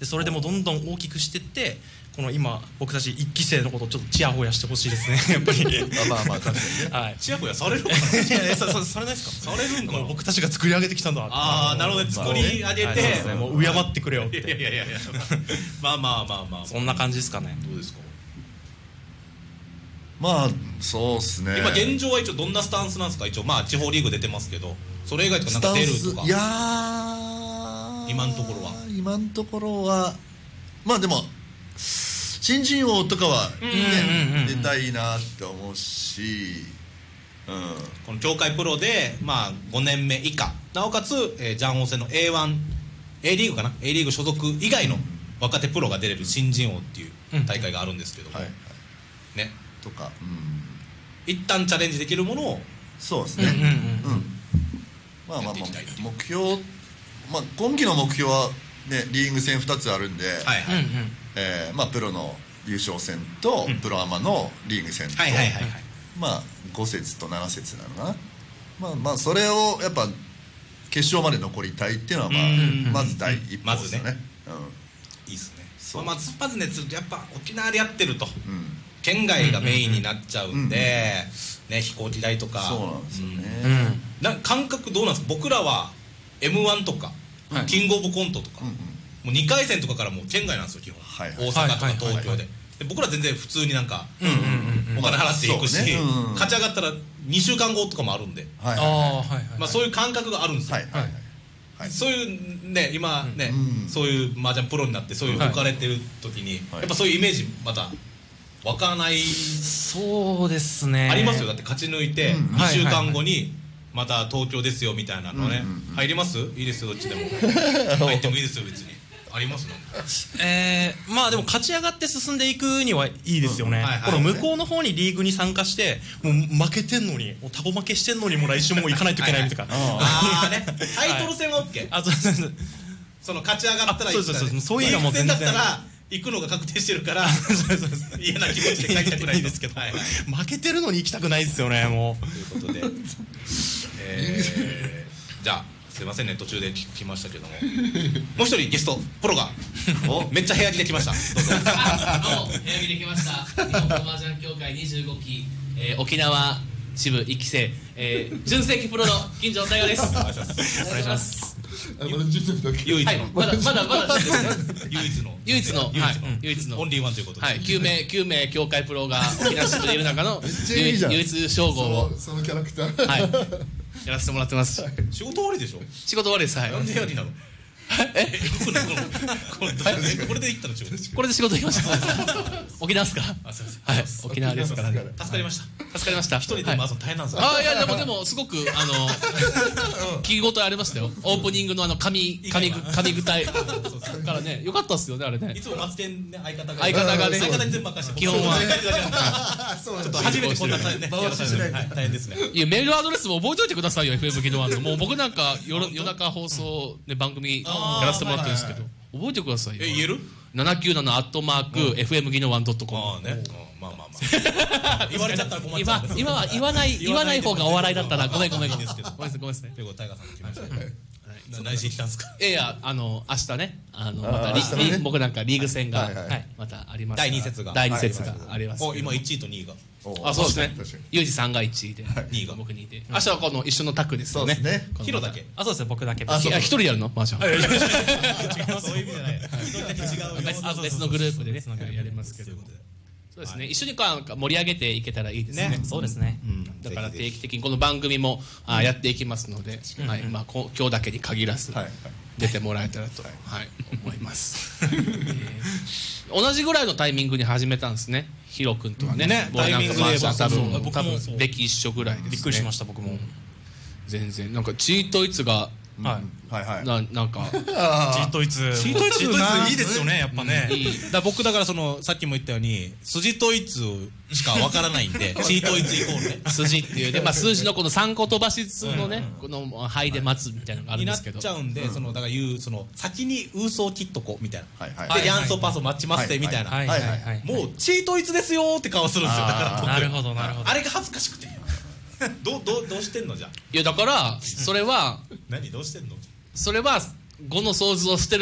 でそれでもどんどん大きくしてってこの今僕たち1期生のことをちょっとチヤホヤしてほしいですねやっぱりまあ確かにね、 はい、 チヤホヤされるのかなされないですか？ されるんかな。 僕たちが作り上げてきたんだ。 ああなるほど、作り上げて、 もう敬ってくれよって。 いやまあそんな感じですかね。 どうですか？ まあそうっすね。 今現状は一応どんなスタンスなんですか？一応まあ地方リーグ出てますけど、それ以外とかなんか出るとか。 いや今のところはまあでも新人王とかはね出たいなって思うし、 この協会プロでまあ5年目以下なおかつジャンオセの A1 A リーグかな A リーグ所属以外の若手プロが出れる新人王っていう大会があるんですけども、ねとか、 一旦チャレンジできるものをそうですね。まあ目標、まあ今期の目標はねリーグ戦2つあるんで、まあプロの優勝戦とプロアマのリーグ戦と、まあ5節と7節なのかな。まあそれをやっぱ決勝まで残りたいっていうのはまず第一歩ですよね。 いいですね。まずねやっぱ沖縄でやってると。県外がメインになっちゃうんで、ね、飛行機代とかそうなんですよね、 感覚どうなんですか？僕らは M1 とか、キングオブコントとか、もう2回戦とかからもう県外なんですよ基本、大阪とか東京で、僕ら全然普通になんかお金払っていくし、勝ち上がったら2週間後とかもあるんで、そういう感覚があるんですよ。そういうね今ね、そういう麻雀プロになってそういう置かれてる時にやっぱそういうイメージまたわからない。 そうですね、 ありますよ。だって勝ち抜いて2週間後にまた東京ですよみたいなのね。入ります？いいですよ、どっちでも入ってもいいですよ別に。ありますね。まあでも勝ち上がって進んでいくにはいいですよね。この向こうの方にリーグに参加してもう負けてんのにタコ負けしてんのにもう来週も行かないといけないとか、 ああね、タイトル戦は OK。その勝ち上がったらそういうのも全然だったら行くのが確定してるから嫌な気持ちで帰りたくないですけど、 負けてるのに行きたくないですよねもう。ということでじゃあすいませんね途中で聞きましたけどももう一人ゲストプロがめっちゃ部屋着で来ました。 部屋着で来ました日本マージャン協会25期、沖縄支部1期生、純正期プロの金城大河です。お願いします。 唯一のまだ唯一のオンリーワンということで、 9名協会プロが沖縄支部でいる中の唯一称号をそのキャラクターやらせてもらってます。 仕事終わりでしょ？ 仕事終わりです。 なんでやりなの？これで行ったの仕事？ これで仕事行きました。沖縄ですか？はい、沖縄ですからね。 助かりました。一人で回すの大変なんですよ。 いやでもすごく聞き応えありましたよ。オープニングの神具体からね、良かったっすよねあれね。 いつもマツケンね相方がね、 相方に全部任せて、 基本はちょっと初めてこんなね大変ですね。 いやメールアドレスも覚えておいてくださいよ FM ギノワンの。もう僕なんか夜中放送ね番組やらせてもらってるんですけど覚えてくださいよ。 言える 797@fm ギノワン .com。 まあ言われちゃったら困っちゃう。 今は言わない方がお笑いだったらごめんなさい。 ということでタイガーさんも来ましたね。何しに来たんですか？ いや明日ねまた僕なんかリーグ戦がまたあります。 第2節があります。 今1位と2位が。 そうですね。ユージさんが1位で2位が僕2位で、明日はこの一緒のタッグですよね。 ヒロだけ。 そうですね、僕だけ。 一人やるのマージャン？ 違います。 そういう意味じゃない。一人だけ違う。 別のグループでねやりますけど。そうですね、一緒に盛り上げていけたらいいですね。 そうですね。 だから定期的にこの番組もやっていきますので、今日だけに限らず出てもらえたらと思います。同じぐらいのタイミングに始めたんですね、ヒロ君とはね。 タイミングで多分歴一緒ぐらいですね。 びっくりしました僕も。 全然なんかチートイツがなんかチートイツいいですよねやっぱね。 僕だからさっきも言ったように筋統一しかわからないんでチートイツイコールね筋っていうね、数字のこの3個飛ばしつつのねこの肺で待つみたいなのがあるんですけどになっちゃうんで、だから先にウーソー切っとこうみたいなでヤンソーパーソー待ちますってみたいな、もうチートイツですよって顔するんですよ。だから僕なるほどあれが恥ずかしくてどうしてんのじゃ。 いやだからそれは何どうしてんの？ それは語の想像を捨てる